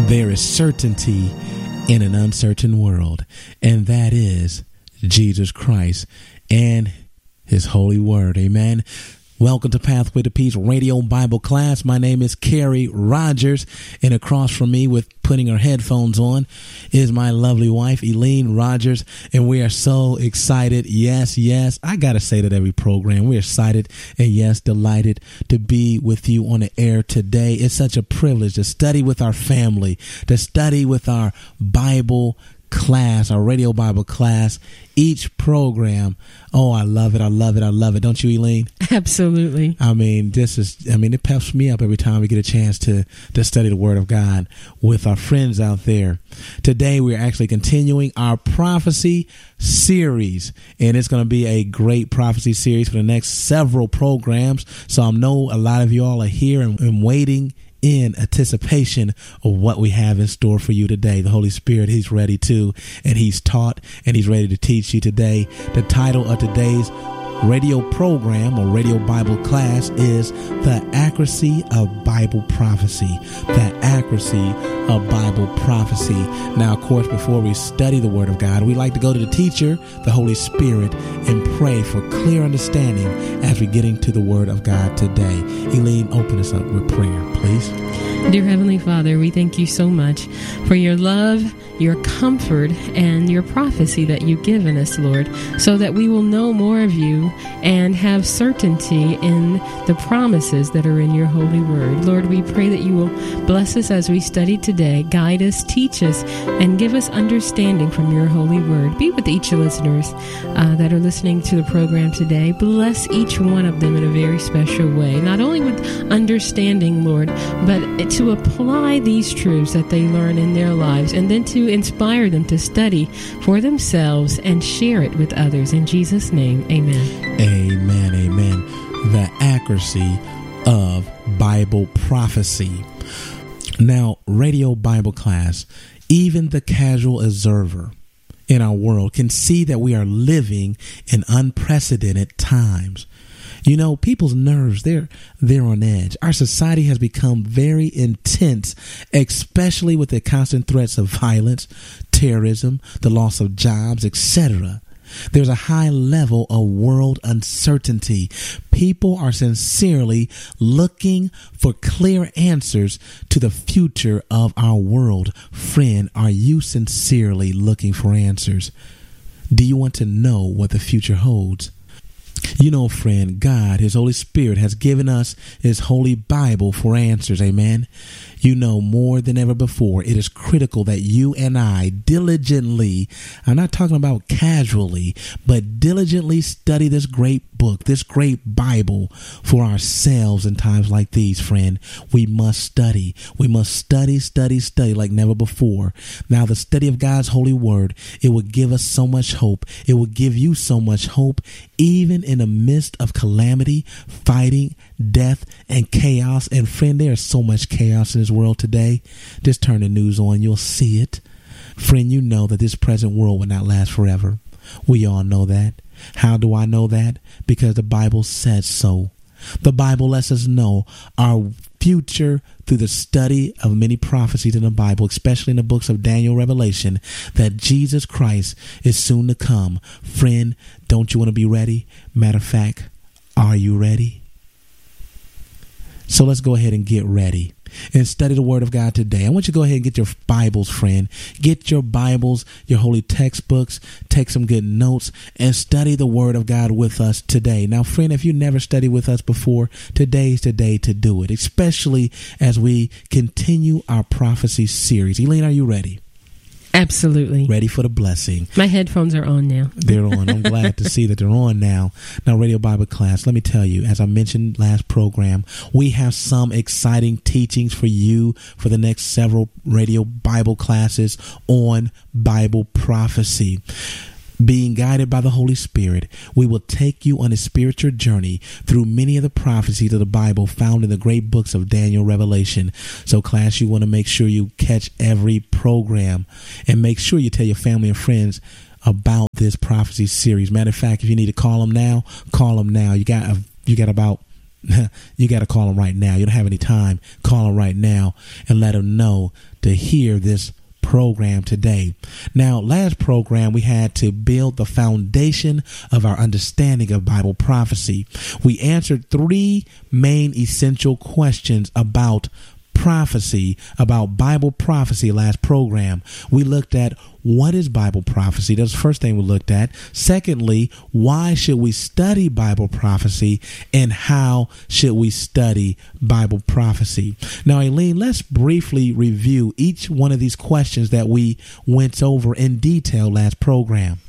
there is certainty in an uncertain world, and that is Jesus Christ and his holy word. Amen. Welcome to Pathway to Peace Radio Bible class. My name is Carrie Rogers, and across from me with putting her headphones on is my lovely wife, Eileen Rogers, and we are so excited. Yes, I got to say that every program. We're excited and yes, delighted to be with you on the air today. It's such a privilege to study with our family, to study with our Bible class, our radio Bible class, each program. Oh, I love it. I love it. I love it. Don't you, Eileen? Absolutely. It peps me up every time we get a chance to study the Word of God with our friends out there. Today, we're actually continuing our prophecy series, and it's going to be a great prophecy series for the next several programs. So I know a lot of you all are here and waiting in anticipation of what we have in store for you today. The Holy Spirit, he's ready to, and he's taught, and he's ready to teach you today. The title of today's radio program or radio Bible class is The Accuracy of Bible Prophecy. The Accuracy of Bible Prophecy. Now, of course, before we study the Word of God, we like to go to the teacher, the Holy Spirit, and pray for clear understanding as we get into the Word of God today. Eileen, open us up with prayer, please. Dear Heavenly Father, we thank you so much for your love, your comfort, and your prophecy that you've given us, Lord, so that we will know more of you and have certainty in the promises that are in your holy word. Lord, we pray that you will bless us as we study today, guide us, teach us, and give us understanding from your holy word. Be with each listeners that are listening to the program today. Bless each one of them in a very special way, not only with understanding, Lord, but to apply these truths that they learn in their lives, and then to inspire them to study for themselves and share it with others. In Jesus' name, amen. Amen, amen. The accuracy of Bible prophecy. Now, radio Bible class, even the casual observer in our world can see that we are living in unprecedented times. You know, people's nerves, they're on edge. Our society has become very intense, especially with the constant threats of violence, terrorism, the loss of jobs, etc. There's a high level of world uncertainty. People are sincerely looking for clear answers to the future of our world. Friend, are you sincerely looking for answers? Do you want to know what the future holds? You know, friend, God, his Holy Spirit has given us his holy Bible for answers. Amen. You know, more than ever before, it is critical that you and I diligently, I'm not talking about casually, but diligently study this great book, this great Bible for ourselves in times like these, friend. We must study. We must study like never before. Now, the study of God's holy word, it will give us so much hope. It will give you so much hope, even in the midst of calamity, fighting, death, and chaos. And friend, there is so much chaos in this world today. Just turn the news on. You'll see it. Friend, you know that this present world will not last forever. We all know that. How do I know that? Because the Bible says so. The Bible lets us know our future through the study of many prophecies in the Bible, especially in the books of Daniel, Revelation, that Jesus Christ is soon to come. Friend, don't you want to be ready? Matter of fact, are you ready? So let's go ahead and get ready and study the Word of God today. I want you to go ahead and get your Bibles, friend. Get your Bibles, your holy textbooks, take some good notes, and study the Word of God with us today. Now, friend, if you never studied with us before, today's the day to do it, especially as we continue our prophecy series. Eileen, are you ready? Absolutely. Ready for the blessing. My headphones are on now. They're on. I'm glad to see that they're on now. Now, Radio Bible class, let me tell you, as I mentioned last program, we have some exciting teachings for you for the next several Radio Bible classes on Bible prophecy. Being guided by the Holy Spirit, we will take you on a spiritual journey through many of the prophecies of the Bible found in the great books of Daniel, Revelation. So, class, you want to make sure you catch every program and make sure you tell your family and friends about this prophecy series. Matter of fact, if you need to call them now, call them now. You got about you got to call them right now. You don't have any time. Call them right now and let them know to hear this program today. Now, last program, we had to build the foundation of our understanding of Bible prophecy. We answered 3 main essential questions about prophecy, about Bible prophecy last program. We looked at what is Bible prophecy. That's the first thing we looked at. Secondly, why should we study Bible prophecy, and how should we study Bible prophecy? Now, Aileen, let's briefly review each one of these questions that we went over in detail last program.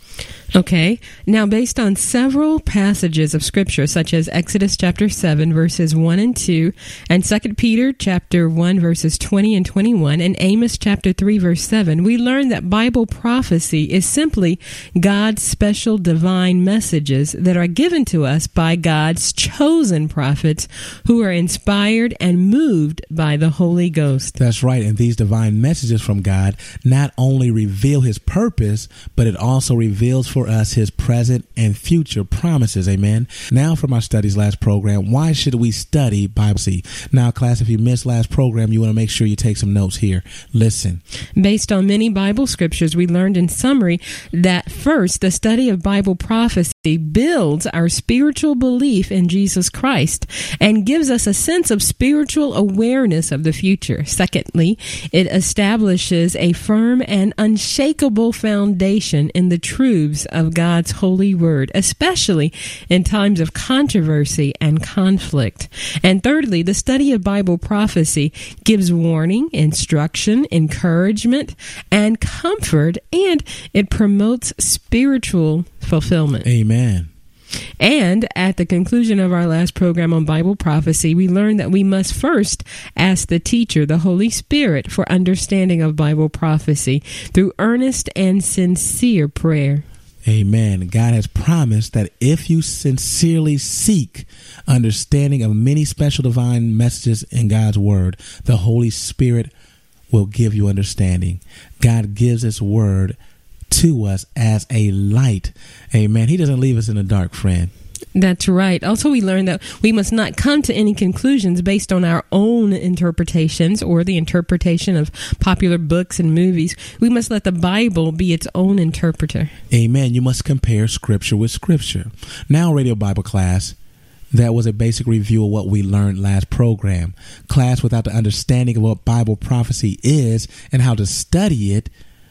Okay. Now, based on several passages of Scripture, such as Exodus chapter 7, verses 1 and 2, and 2 Peter chapter 1, verses 20 and 21, and Amos chapter 3, verse 7, we learn that Bible prophecy is simply God's special divine messages that are given to us by God's chosen prophets who are inspired and moved by the Holy Ghost. That's right. And these divine messages from God not only reveal his purpose, but it also reveals for us his present and future promises. Amen. Now, from our studies last program, why should we study Bible? Now, class, if you missed last program, you want to make sure you take some notes here. Listen. Based on many Bible scriptures, we learned in summary that first, the study of Bible prophecy builds our spiritual belief in Jesus Christ and gives us a sense of spiritual awareness of the future. Secondly, it establishes a firm and unshakable foundation in the truths of God's holy word, especially in times of controversy and conflict. And thirdly, the study of Bible prophecy gives warning, instruction, encouragement, and comfort, and it promotes spiritual fulfillment. Amen. And at the conclusion of our last program on Bible prophecy, we learned that we must first ask the teacher, the Holy Spirit, for understanding of Bible prophecy through earnest and sincere prayer. Amen. God has promised that if you sincerely seek understanding of many special divine messages in God's word, the Holy Spirit will give you understanding. God gives his word to us as a light. Amen. He doesn't leave us in the dark, friend. That's right. Also, we learned that we must not come to any conclusions based on our own interpretations or the interpretation of popular books and movies. We must let the Bible be its own interpreter. Amen. You must compare Scripture with Scripture. Now, Radio Bible class, that was a basic review of what we learned last program. Class, without the understanding of what Bible prophecy is and how to study it,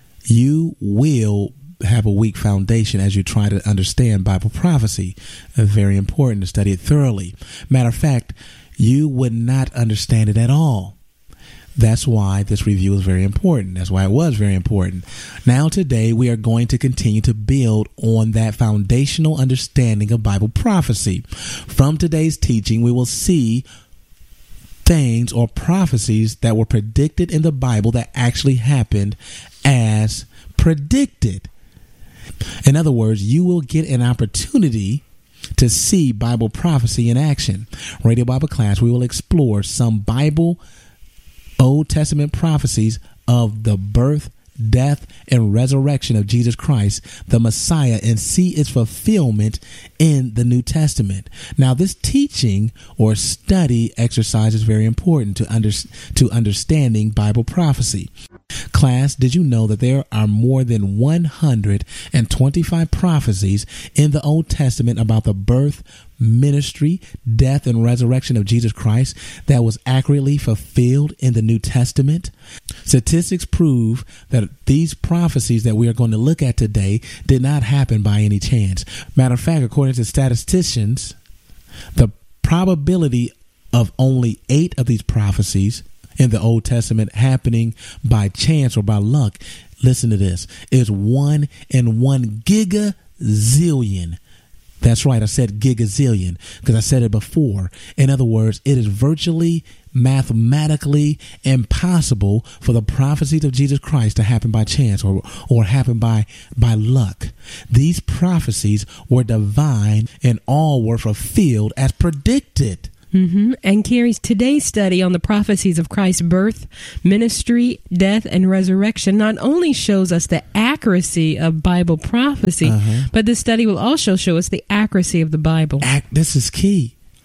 you will have a weak foundation as you try to understand Bible prophecy. Very important to study it thoroughly. Matter of fact, you would not understand it at all. That's why this review is very important. That's why it was very important. Now, today, we are going to continue to build on that foundational understanding of Bible prophecy. From today's teaching, we will see things or prophecies that were predicted in the Bible that actually happened as predicted. In other words, you will get an opportunity to see Bible prophecy in action. Radio Bible class, we will explore some Bible Old Testament prophecies of the birth, death, and resurrection of Jesus Christ, the Messiah, and see its fulfillment in the New Testament. Now, this teaching or study exercise is very important to understanding Bible prophecy. Class, did you know that there are more than 125 prophecies in the Old Testament about the birth, ministry, death, and resurrection of Jesus Christ that was accurately fulfilled in the New Testament? Statistics prove that these prophecies that we are going to look at today did not happen by any chance. Matter of fact, according to statisticians, the probability of only 8 of these prophecies in the Old Testament happening by chance or by luck, listen to this, is 1 in 1 gigazillion. That's right, I said gigazillion because I said it before. In other words, it is virtually mathematically impossible for the prophecies of Jesus Christ to happen by chance or happen by luck. These prophecies were divine and all were fulfilled as predicted. And Carrie's today's study on the prophecies of Christ's birth, ministry, death, and resurrection not only shows us the accuracy of Bible prophecy, but this study will also show us the accuracy of the Bible. This is key.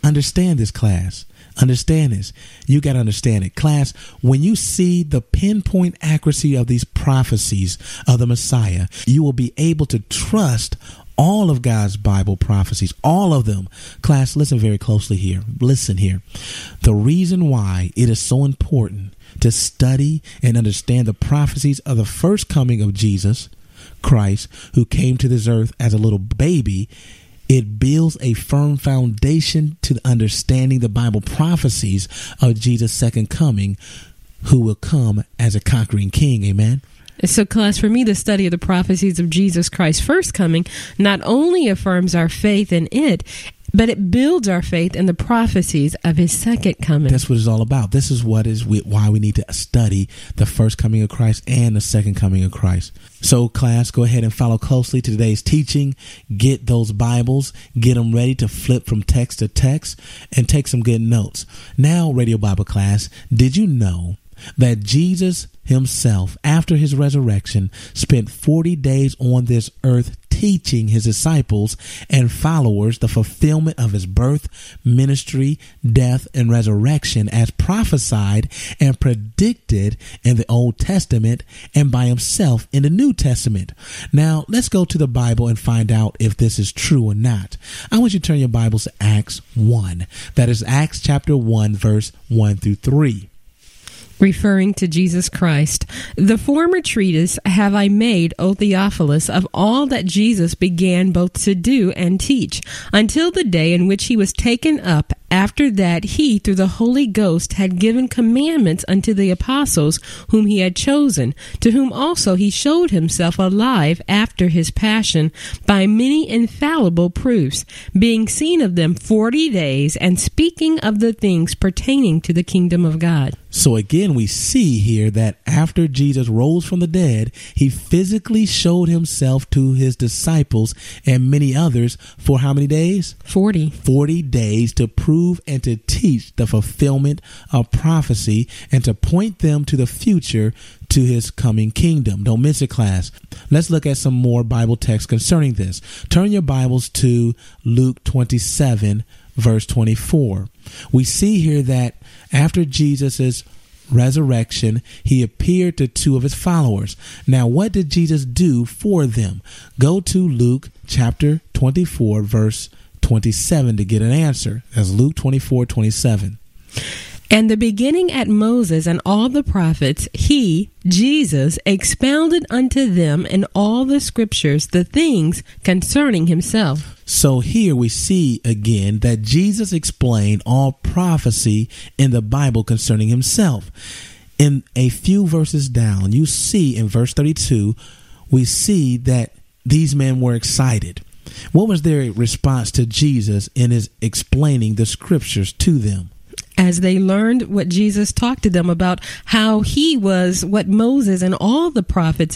Understand this, class. Understand this. You got to understand it. Class, when you see the pinpoint accuracy of these prophecies of the Messiah, you will be able to trust all of God's Bible prophecies, all of them. Class, listen very closely here. Listen here. The reason why it is so important to study and understand the prophecies of the first coming of Jesus Christ, who came to this earth as a little baby, it builds a firm foundation to understanding the Bible prophecies of Jesus' second coming, who will come as a conquering king. Amen. So, class, for me, the study of the prophecies of Jesus Christ's first coming not only affirms our faith in it, but it builds our faith in the prophecies of his second coming. That's what it's all about. This is why we need to study the first coming of Christ and the second coming of Christ. So, class, go ahead and follow closely to today's teaching. Get those Bibles, get them ready to flip from text to text, and take some good notes. Now, Radio Bible class, did you know that Jesus himself, after his resurrection, spent 40 days on this earth teaching his disciples and followers the fulfillment of his birth, ministry, death, and resurrection as prophesied and predicted in the Old Testament and by himself in the New Testament? Now, let's go to the Bible and find out if this is true or not. I want you to turn your Bibles to Acts 1. That is Acts chapter 1, verse 1 through 3. Referring to Jesus Christ, the former treatise have I made, O Theophilus, of all that Jesus began both to do and teach, until the day in which he was taken up. After that, he, through the Holy Ghost, had given commandments unto the apostles whom he had chosen, to whom also he showed himself alive after his passion by many infallible proofs, being seen of them 40 days, and speaking of the things pertaining to the kingdom of God. So again, we see here that after Jesus rose from the dead, he physically showed himself to his disciples and many others for how many days? 40. 40 days to prove and to teach the fulfillment of prophecy and to point them to the future, to his coming kingdom. Don't miss it, class. Let's look at some more Bible text concerning this. Turn your Bibles to Luke 27, verse 24. We see here that after Jesus's resurrection, he appeared to two of his followers. Now, what did Jesus do for them? Go to Luke chapter 24, verse 27 to get an answer. That's Luke 24:27. And the beginning at Moses and all the prophets, he, Jesus, expounded unto them in all the scriptures the things concerning himself. So here we see again that Jesus explained all prophecy in the Bible concerning himself. In a few verses down, you see in verse 32, we see that these men were excited. What was their response to Jesus in his explaining the scriptures to them? As they learned what Jesus talked to them about, how he was what Moses and all the prophets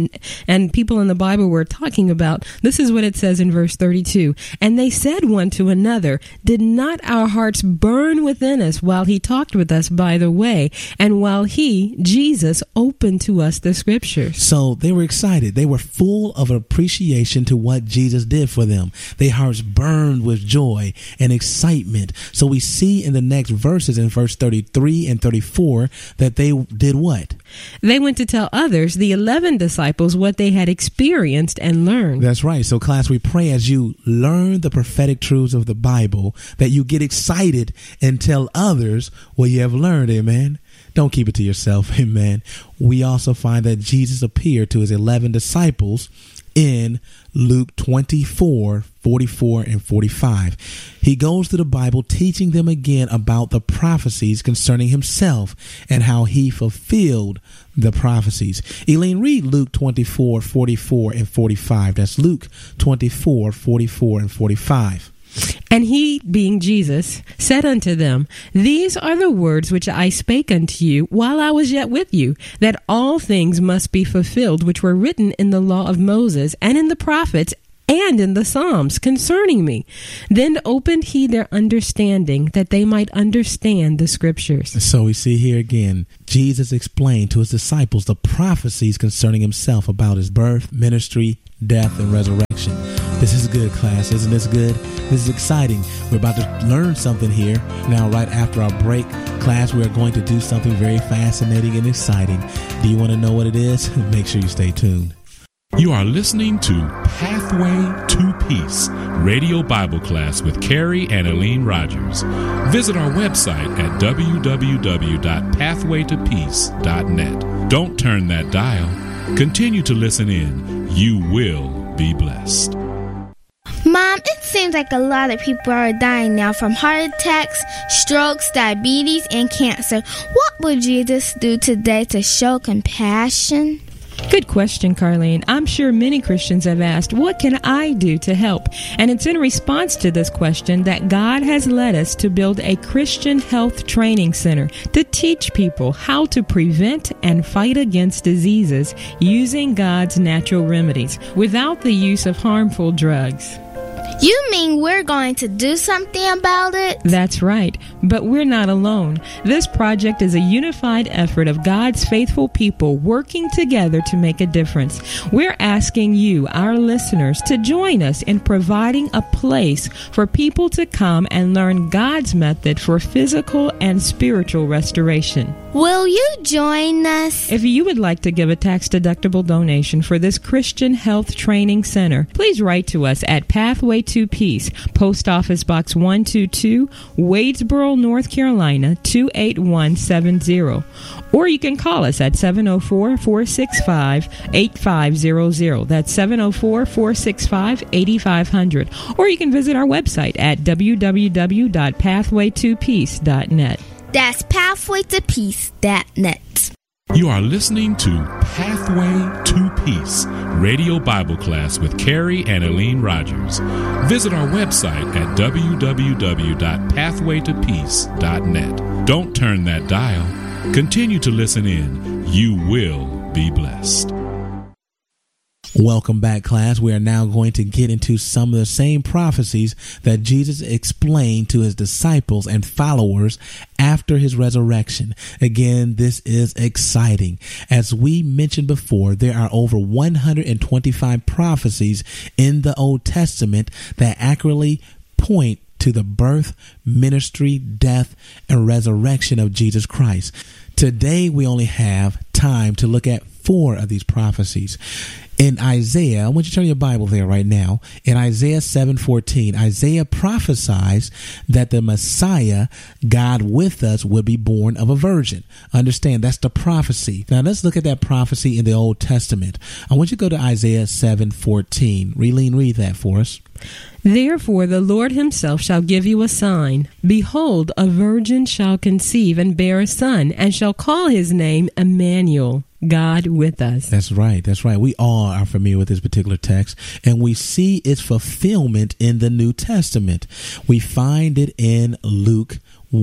and people in the Bible were talking about. This is what it says in verse 32. And they said one to another, did not our hearts burn within us while he talked with us by the way, and while he, Jesus, opened to us the scriptures? So they were excited. They were full of appreciation to what Jesus did for them. Their hearts burned with joy and excitement. So we see in the next verses in verse 33 and 34 that they did what? They went to tell others, the 11 disciples, what they had experienced and learned. That's right. So class, we pray as you learn the prophetic truths of the Bible that you get excited and tell others what you have learned. Amen. Don't keep it to yourself. Amen. We also find that Jesus appeared to his 11 disciples in Luke 24, 44, and 45. He goes to the Bible teaching them again about the prophecies concerning himself and how he fulfilled the prophecies. Elaine, read Luke 24, 44, and 45. That's Luke 24, 44, and 45. And he, being Jesus, said unto them, these are the words which I spake unto you while I was yet with you, that all things must be fulfilled which were written in the law of Moses and in the prophets and in the Psalms concerning me. Then opened he their understanding, that they might understand the scriptures. So we see here again, Jesus explained to his disciples the prophecies concerning himself about his birth, ministry, death, and resurrection. This is good, class. Isn't this good? This is exciting. We're about to learn something here. Now, right after our break, class, we are going to do something very fascinating and exciting. Do you want to know what it is? Make sure you stay tuned. You are listening to Pathway to Peace, Radio Bible Class with Carrie and Aline Rogers. Visit our website at www.pathwaytopeace.net. Don't turn that dial. Continue to listen in. You will be blessed. Mom, it seems like a lot of people are dying now from heart attacks, strokes, diabetes, and cancer. What would Jesus do today to show compassion? Good question, Carlene. I'm sure many Christians have asked, what can I do to help? And it's in response to this question that God has led us to build a Christian health training center to teach people how to prevent and fight against diseases using God's natural remedies without the use of harmful drugs. You mean we're going to do something about it? That's right, but we're not alone. This project is a unified effort of God's faithful people working together to make a difference. We're asking you, our listeners, to join us in providing a place for people to come and learn God's method for physical and spiritual restoration. Will you join us? If you would like to give a tax-deductible donation for this Christian Health Training Center, please write to us at Pathway to Peace, Post Office Box 122, Wadesboro, North Carolina, 28170. Or you can call us at 704-465-8500. That's 704-465-8500. Or you can visit our website at www.pathwaytopeace.net. That's pathwaytopeace.net. You are listening to Pathway to Peace, Radio Bible Class with Carrie and Aline Rogers. Visit our website at www.pathwaytopeace.net. Don't turn that dial. Continue to listen in. You will be blessed. Welcome back, class. We are now going to get into some of the same prophecies that Jesus explained to his disciples and followers after his resurrection. Again, this is exciting. As we mentioned before, there are over 125 prophecies in the Old Testament that accurately point to the birth, ministry, death, and resurrection of Jesus Christ. Today, we only have time to look at 4 of these prophecies. In Isaiah, I want you to turn your Bible there right now. In Isaiah 7:14, Isaiah prophesies that the Messiah, God with us, would be born of a virgin. Understand, that's the prophecy. Now let's look at that prophecy in the Old Testament. I want you to go to Isaiah 7:14. Read that for us. Therefore the Lord himself shall give you a sign. Behold, a virgin shall conceive and bear a son, and shall call his name Emmanuel, God with us. That's right. That's right. We all are familiar with this particular text, and we see its fulfillment in the New Testament. We find it in Luke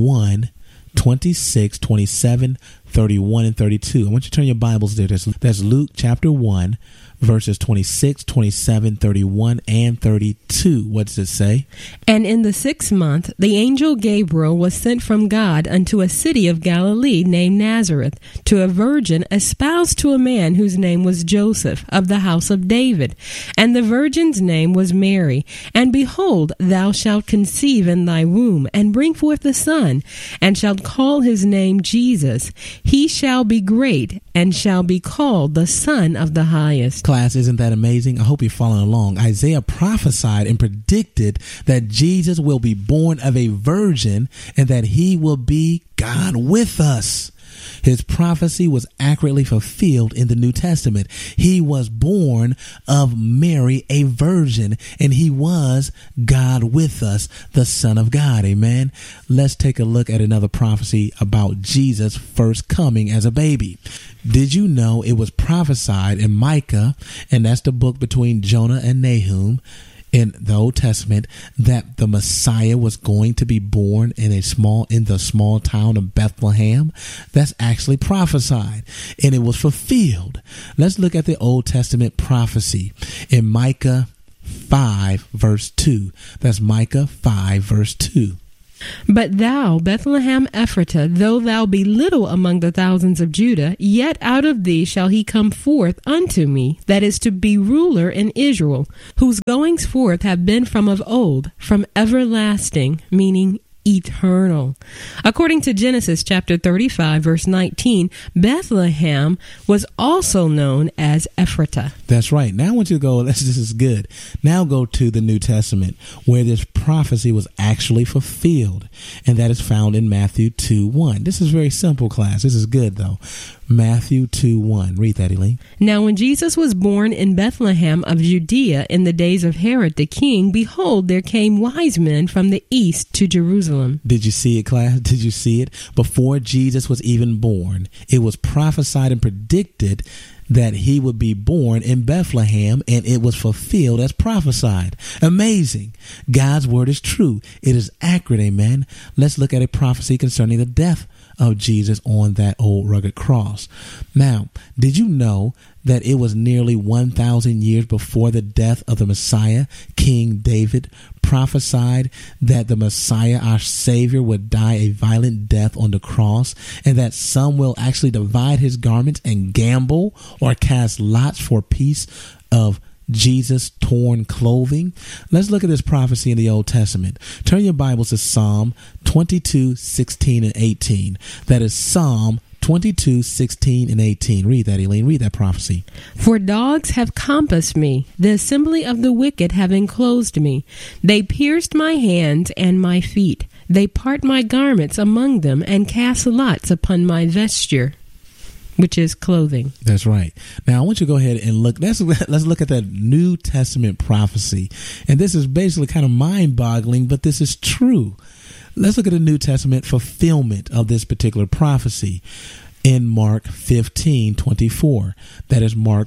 1:26, 27, 31, and 32. I want you to turn your Bibles there. That's Luke chapter 1, verses 26, 27, 31, and 32. What does it say? And in the 6th month, the angel Gabriel was sent from God unto a city of Galilee named Nazareth, to a virgin espoused to a man whose name was Joseph, of the house of David. And the virgin's name was Mary. And behold, thou shalt conceive in thy womb, and bring forth a son, and shalt call his name Jesus. He shall be great, and shall be called the Son of the Highest. Class, isn't that amazing? I hope you're following along. Isaiah prophesied and predicted that Jesus will be born of a virgin and that he will be God with us. His prophecy was accurately fulfilled in the New Testament. He was born of Mary, a virgin, and he was God with us, the Son of God. Amen. Let's take a look at another prophecy about Jesus first coming as a baby. Did you know it was prophesied in Micah, and that's the book between Jonah and Nahum, in the Old Testament, that the Messiah was going to be born in the small town of Bethlehem? That's actually prophesied, and it was fulfilled. Let's look at the Old Testament prophecy in Micah 5 verse 2. That's Micah 5 verse 2. But thou, Bethlehem Ephratah, though thou be little among the thousands of Judah, yet out of thee shall he come forth unto me, that is to be ruler in Israel, whose goings forth have been from of old, from everlasting, meaning eternal. According to Genesis chapter 35, verse 19, Bethlehem was also known as Ephratah. That's right. Now I want you to go, this is good. Now go to the New Testament where this prophecy was actually fulfilled. And that is found in Matthew 2:1. This is very simple, class. This is good, though. Matthew 2:1. Read that, Elaine. Now when Jesus was born in Bethlehem of Judea in the days of Herod the king, behold, there came wise men from the east to Jerusalem. Did you see it, class? Did you see it? Before Jesus was even born, it was prophesied and predicted that he would be born in Bethlehem, and it was fulfilled as prophesied. Amazing. God's word is true. It is accurate. Amen. Let's look at a prophecy concerning the death of Jesus on that old rugged cross. Now, did you know that it was nearly 1,000 years before the death of the Messiah, King David prophesied that the Messiah, our Savior, would die a violent death on the cross, and that some will actually divide his garments and gamble or cast lots for a piece of Jesus' torn clothing? Let's look at this prophecy in the Old Testament. Turn your Bibles to Psalm 22:16 and 18. That is Psalm 22:16 and 18. Read that, Elaine. Read that prophecy. For dogs have compassed me, the assembly of the wicked have enclosed me. They pierced my hands and my feet. They part my garments among them and cast lots upon my vesture, which is clothing. That's right. Now, I want you to go ahead and look. Let's look at that New Testament prophecy. And this is basically kind of mind-boggling, but this is true. Let's look at the New Testament fulfillment of this particular prophecy in Mark 15:24. That is Mark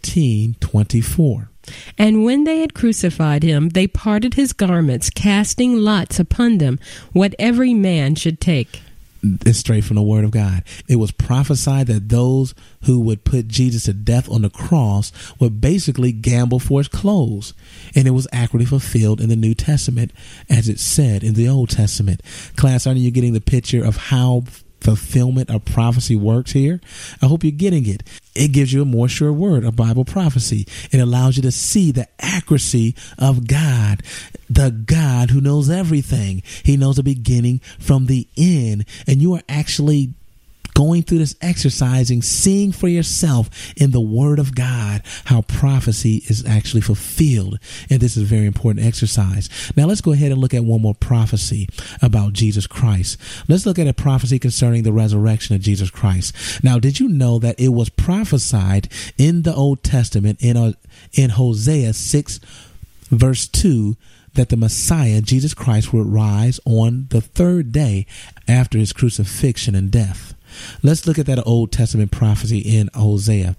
15:24. And when they had crucified him, they parted his garments, casting lots upon them, what every man should take. It's straight from the word of God. It was prophesied that those who would put Jesus to death on the cross would basically gamble for his clothes. And it was accurately fulfilled in the New Testament as it said in the Old Testament. Class, aren't you getting the picture of how fulfillment of prophecy works here? I hope you're getting it. It gives you a more sure word of Bible prophecy. It allows you to see the accuracy of God, the God who knows everything. He knows the beginning from the end. And you are actually going through this exercising, seeing for yourself in the word of God how prophecy is actually fulfilled. And this is a very important exercise. Now let's go ahead and look at one more prophecy about Jesus Christ. Let's look at a prophecy concerning the resurrection of Jesus Christ. Now, did you know that it was prophesied in the Old Testament in Hosea 6 verse 2 that the Messiah, Jesus Christ, would rise on the third day after his crucifixion and death? Let's look at that Old Testament prophecy in Hosea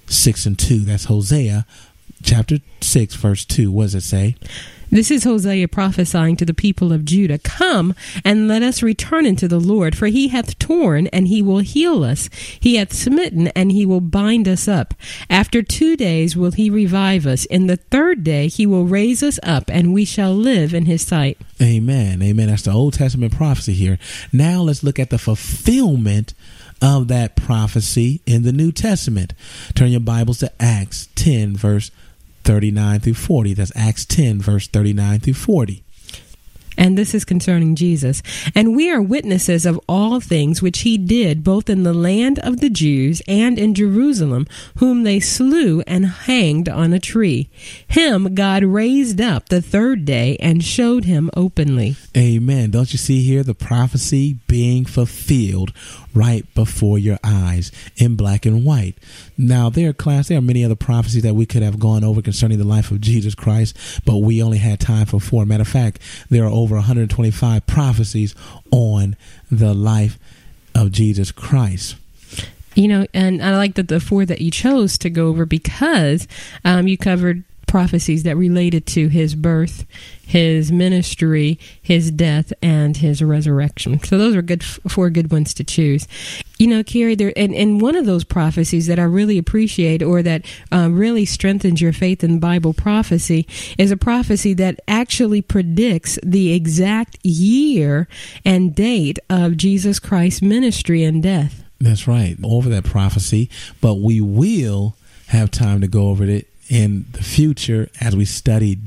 6 and 2. That's Hosea chapter 6, verse 2. What does it say? This is Hosea prophesying to the people of Judah. Come and let us return unto the Lord, for he hath torn and he will heal us. He hath smitten and he will bind us up. After 2 days will he revive us. In the third day he will raise us up, and we shall live in his sight. Amen. Amen. That's the Old Testament prophecy here. Now let's look at the fulfillment of that prophecy in the New Testament. Turn your Bibles to Acts 10, verse 39 through 40. That's Acts 10, verse 39 through 40. And this is concerning Jesus. And we are witnesses of all things which he did, both in the land of the Jews and in Jerusalem, whom they slew and hanged on a tree. Him God raised up the third day and showed him openly. Amen. Don't you see here the prophecy being fulfilled right before your eyes in black and white? Now, there are many other prophecies that we could have gone over concerning the life of Jesus Christ, but we only had time for 4. Matter of fact, there are over 125 prophecies on the life of Jesus Christ. You know, and I like that the 4 that you chose to go over, because you covered prophecies that related to his birth, his ministry, his death, and his resurrection. So those are four good ones to choose. You know, Carrie, and one of those prophecies that I really appreciate, or that really strengthens your faith in Bible prophecy, is a prophecy that actually predicts the exact year and date of Jesus Christ's ministry and death. That's right. Over that prophecy, but we will have time to go over it in the future as we study